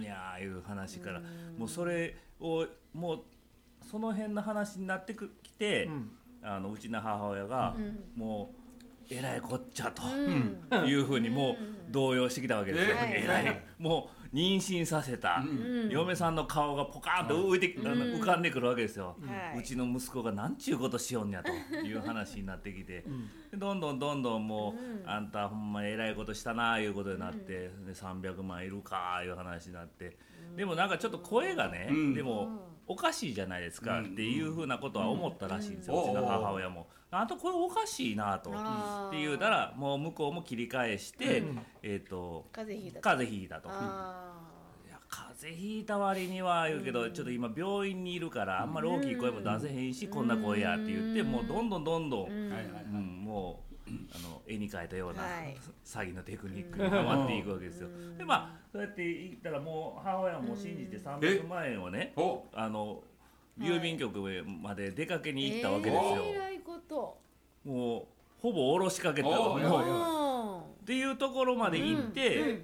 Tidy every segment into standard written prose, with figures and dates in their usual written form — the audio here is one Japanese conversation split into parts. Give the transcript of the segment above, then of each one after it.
にゃいう話から、もうそれをもうその辺の話になってきて、うちの母親がもうえらいこっちゃというふうにもう動揺してきたわけですよ。えらいもう妊娠させた嫁さんの顔がポカーンと浮かんでくるわけですよ。うちの息子がなんちゅうことしよんやという話になってきて、どんどんもうあんたほんまえらいことしたないうことになって、300万いるかいう話になって、でもなんかちょっと声がね、でもおかしいじゃないですかっていうふうなことは思ったらしいんですよ、うちの母親も。あんたこれおかしいなとって言うたら、もう向こうも切り返して、風邪ひいたと。いや風邪ひいた割には言うけど、ちょっと今病院にいるからあんまり大きい声も出せへんし、こんな声やって言って、もうどんどん、もう絵に描いたような詐欺のテクニックにはまっていくわけですよ。でそうやって言ったら、もう母親も信じて300万円をね、郵便局まで出かけに行ったわけですよ。 えらいこと。 もうほぼ下ろしかけたっていうところまで行って、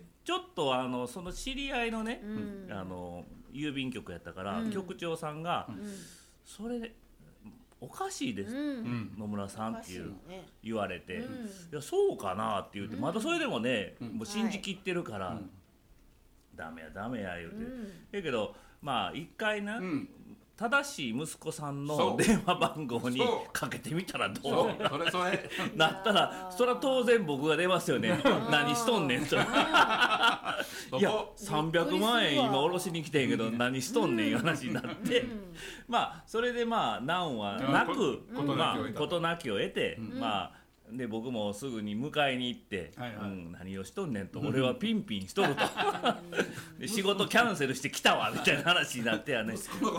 ちょっとその知り合いのね、郵便局やったから、局長さんが、それでおかしいです、野村さんって言われて、いやそうかなって言って、またそれでもね、もう信じきってるから、ダメや言うて、だけどまあ一回な、正しい息子さんの電話番号にかけてみたらどうなったら、それは当然僕が出ますよね。何しとんねんと。いや300万円今下ろしに来てんけど何しとんねんいう話になって、それで難はなく事なきを得て、で僕もすぐに迎えに行って、何をしとんねんと、俺はピンピンしとると仕事キャンセルしてきたわみたいな話になってやね。それ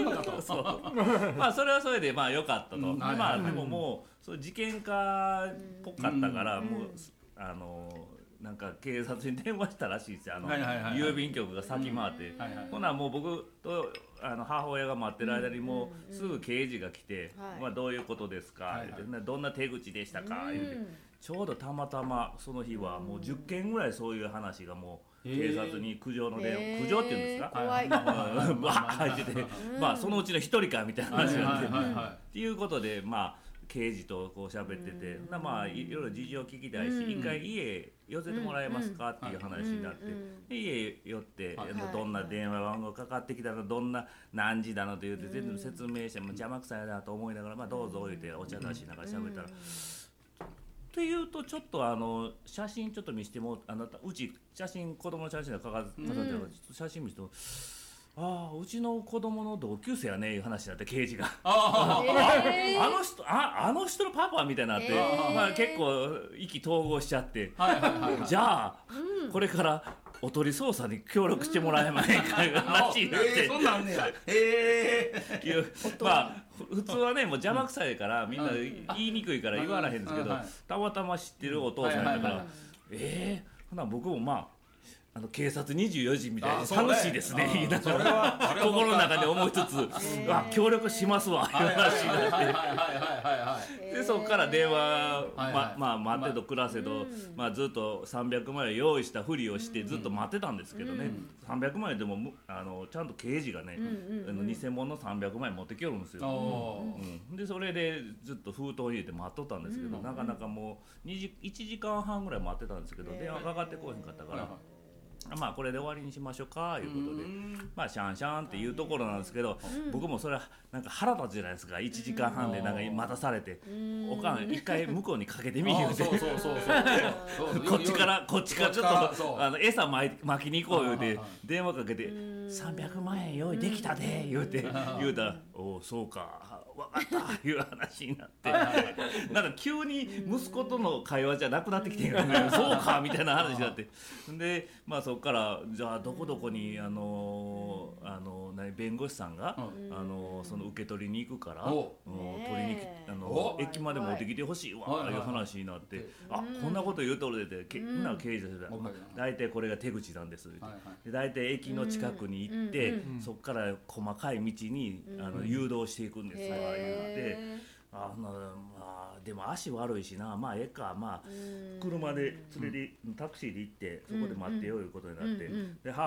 はそれで良かったと。でももうそう事件化っぽかったから、もうなんか警察に電話したらしいですよ。郵便局が先回って、ほなもう僕と母親が待ってる間にもうすぐ刑事が来て、どういうことですか、どんな手口でしたか言うて、ちょうどたまたまその日はもう10件ぐらいそういう話がもう警察に苦情の電話、苦情っていうんですか、入ってて、そのうちの一人かみたいな話になってっていうことで、刑事とこう喋ってて、いろいろ事情聞きたいし、一回家寄せてもらえますかっていう話になって、家寄ってどんな電話番号かかってきたの、どんな何時だのと言って全部説明して、も邪魔くさいなと思いながら、どうぞ言ってお茶出しながら喋ったら、っていうとちょっと写真ちょっと見せても、うち写真、子供の写真がかかってるから写真見せても、うちの子供の同級生やねいう話になって、刑事があの人のパパみたいになって、結構意気投合しちゃって、じゃあ、これからおとり捜査に協力してもらえまへんかいう話になって、 そんなんねや。 普通はね、もう邪魔くさいからみんな言いにくいから言わらへんですけど、たまたま知ってるお父さんやったから、ほな僕も警察24時みたいな楽しいですね言いながら心の中で思いつつ、協力しますわいう話になって、でそこから電話待ってと暮らせと、ずっと300万円用意したふりをしてずっと待ってたんですけどね、300万円でもちゃんと刑事がね、偽物の300万円持ってきよるんですよ。でそれでずっと封筒に入れて待っとったんですけど、なかなかもう1時間半ぐらい待ってたんですけど、電話かかってこへんかったから、これで終わりにしましょうかいうことで、シャンシャンっていうところなんですけど、僕もそれはなんか腹立つじゃないですか。1時間半でなんか待たされて、おかん一回向こうにかけてみるってこっちからちょっと餌巻きに行こう言うて電話かけて、300万円用意できたで言うたら、おおそうか分かったいう話になって、なんか急に息子との会話じゃなくなってきてんよね。そうかみたいな話になって、でそこからじゃあどこどこに弁護士さんがその受け取りに行くから取りに駅まで持ってきてほしいわいう話になって、こんなこと言うとるでて、刑事で大体これが手口なんですって、大体駅の近くに行って、そこから細かい道に誘導していくんですわ言って。でも足悪いしな、ええか、車で連れてタクシーで行ってそこで待ってよいうことになって、で